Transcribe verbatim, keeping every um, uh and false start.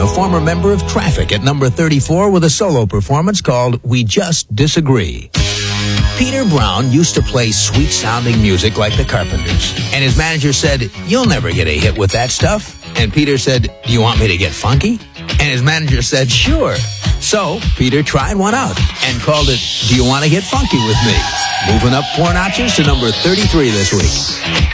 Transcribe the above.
a former member of Traffic, at number thirty-four with a solo performance called We Just Disagree. Peter Brown used to play sweet-sounding music like the Carpenters, and his manager said, "You'll never get a hit with that stuff." And Peter said, "Do you want me to get funky?" And his manager said, "Sure." So Peter tried one out and called it Do You Want to Get Funky With Me? Moving up four notches to number thirty-three this week.